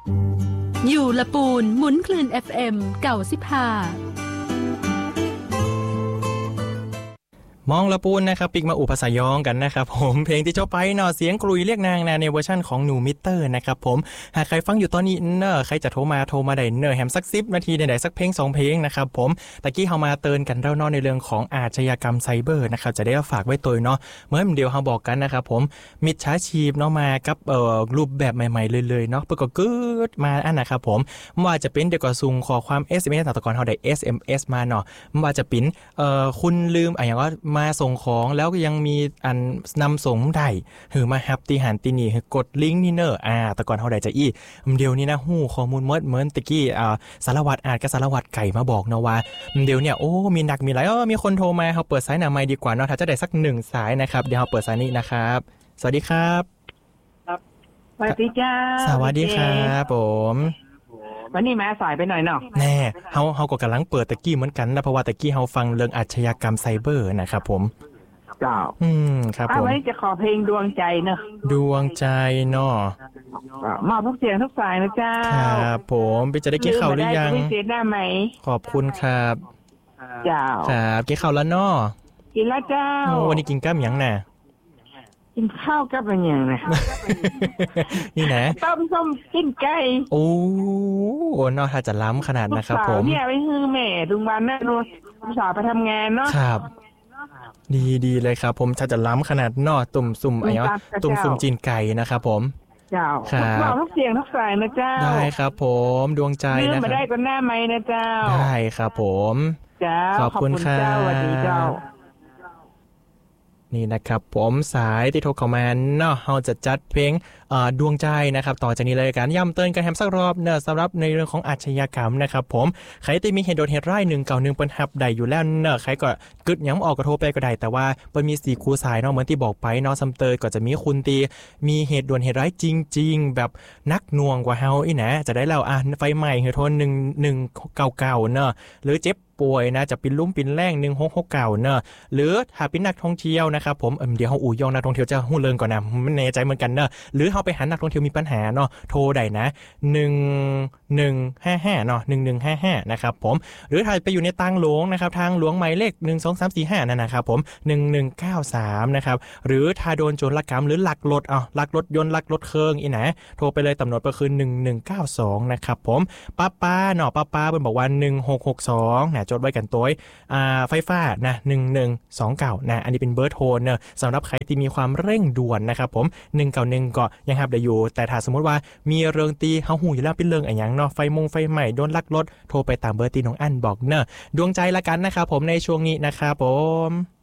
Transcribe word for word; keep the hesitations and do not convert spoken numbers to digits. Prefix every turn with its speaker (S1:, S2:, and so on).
S1: อยู่ละปูนหมุนคลื่น เอฟ เอ็ม เก่าสิบห้
S2: ามองละปูนนะครับปิกมาอุปสยองกันนะครับผมเพลงที่เจ้าไปเนาะเสียงกรุยเรียกนางนะในเวอร์ชั่นของหนูมิเตอร์นะครับผมหากใครฟังอยู่ตอนนี้เนอะใครจะโทรมาโทรมาได้เนอะแฮมสักสิบนาทีไหนๆสักเพลงสองเพลงนะครับผมตะกี้เฮามาเตือนกันเล่านอกในเรื่องของอาชญากรรมไซเบอร์นะครับจะได้ฝากไว้ตัวเนาะเมื่อเดียวเฮาบอกกันนะครับผมมิจฉาชีพเนาะมากับเอ่อรูปแบบใหม่ๆเลยๆเนาะเปิดก็เกิดมาอันนะครับผมว่าจะเป็นเดี๋ยวก็ส่งขอความ เอส เอ็ม เอส ตะกอนเฮาได้ เอส เอ็ม เอส มาเนาะว่าจะเป็นเอ่อคุณลืมอะไรอย่างว่ามาส่งของแล้วก็ยังมีอันนำส่งได้หือมาฮับตีหันตีนี่กดลิงก์นี่เนอะอ่าแต่ก่อนเฮาได้จะอี้เดี๋ยวนี้นะฮู้ข้อมูลหมดเหมือนตะกี้อ่าสารวัตรอาจกับสารวัตรไก่มาบอกเนาะว่าเดี๋ยวเนี่ยโอ้มีหนักมีหลายเออมีคนโทรมาเฮาเปิดสายหน้าไมค์ดีกว่าเนาะถ้าจะได้สักหนึ่งสายนะครับเดี๋ยวเฮาเปิดสายนี้นะครับสวัสดีครับ
S3: ครับสวัสดีจ้า
S2: สวัสดีครับผม
S3: วันนี้มาสายไปหน่อยเนาะ
S2: แน่เฮาเฮาก็กำลังเปิดตะกี้เหมือนกันนะเพราะว่าตะกี้เฮาฟังเรื่องอาชญากรรมไซเบอร์นะครับผม
S3: เจ้า
S2: อืมครับผม
S3: วันนี้จะขอเพลงดวงใจเนอะ
S2: ดวงใจเนาะ
S3: มอบทุกเสียงทุกสายนะเจ้า
S2: ครับผมไปจะได้กินข้าวหรือยัง
S3: ไม่เสียได้ไหม
S2: ขอบคุณครับ
S3: เจ้า
S2: ครับกินข้าวแล้วเนาะ
S3: กินแล้วเจ้า
S2: วันนี้กินกับหยังน่ะ
S3: กินข้าวกับอะไรอย่างนะ
S2: นี่นะ
S3: ต้มส้มกินไก่
S2: โอ้เนาะถ้าจะล้ำขนาดนะครับผม
S3: เนี่ยไปฮือแม่ทุกวันแม่นูสาวไปทำงานเนาะ
S2: ครับดีดีเลยครับผมถ้าจะล้ำขนาดนอตุ่มสุ่มอะไรเนาะตุ่มสุ่มจีนไก่นะครับผม
S3: เจ้าครับทุกเสียงทุกสายนะเจ้า
S2: ได้ครับผมดวงใจนะครับ
S3: มาได้ก็หน้าไม้นะเจ้า
S2: ได้ครับผม
S3: เจ้า
S2: ขอบคุณครับ
S3: สวัสดีเจ้า
S2: นี่นะครับผมสายที่โทรเข้ามาเนาะเราจะจัดเพลงดวงใจนะครับต่อจากนี้เลยกันย้ำเตือนกันแฮมสักรอบเนอะสำหรับในเรื่องของอาชญากรรมนะครับผมใครที่มีเหตุโดนเหตุร้ายหนึ่งเก่าหนึ่งเปิ้นฮับได้อยู่แล้วเนอะใครก็กึดย้ำออกกระโทรไปก็ได้แต่ว่าเปิ้นมีสี่คู่สายเนาะเหมือนที่บอกไปเนาะซ้ำเตยก็จะมีคุณตีมีเหตุด่วนเหตุร้ายจริงๆแบบนักหน่วงกว่าเฮาอีนะจะได้แล้วอ่ะไฟใหม่เหตุโทนหนึ่ง หนึ่งเก่าๆเนอะหรือเจ็บป่วยนะจะปินลุ่มปินแรงหนึ่งหกหกเก้าเนอะหรือถ้าเป็นนักท่องเที่ยวนะครับผมเดี๋ยวเฮาอู่ยองนักท่องเที่ยวจะฮู้เรื่องก่อนนะมันแน่ใจเหมือนกันเนอะหรือเฮาไปหานักท่องเที่ยวมีปัญหาเนาะโทรได้นะหนึ่ง หนึ่ง ห้า ห้าเนาะหนึ่ง หนึ่ง ห้า ห้านะครับผมหรือถ้าไปอยู่ในทางหลวงนะครับทางหลวงหมายเลขหนึ่ง สอง สาม สี่ ห้านั่นนะครับผมหนึ่ง หนึ่ง เก้า สามนะครับหรือถ้าโดนโจรกรรมหรือลักรถอ้าวลักรถยนต์ลักรถเครื่องอีนะโทรไปเลยตำรวจก็คือหนึ่ง หนึ่ง เก้า สองนะครับผมป้าป้าเนาะป้าป้าเพิ่นบอกว่าหนึ่ง หก หก สองนะจดไว้กันตัวอ่าไฟฟ้านะหนึ่ง หนึ่ง สอง เก้านะอันนี้เป็นเบอร์โทรเนอะสำหรับใครที่มีความเร่งด่วนนะครับผมหนึ่ง เก้า หนึ่งก็ยังรับได้อยู่แต่ถ้าสมมุติว่ามีเรื่องตีเฮาฮู้อยู่แล้วเป็นเรื่องอะไรหยังเนาะไฟมงไฟใหม่โดนลักรถโทรไปตามเบอร์ที่น้องอั้นบอกเนอะดวงใจละกันนะครับผมในช่วงนี้นะครับผม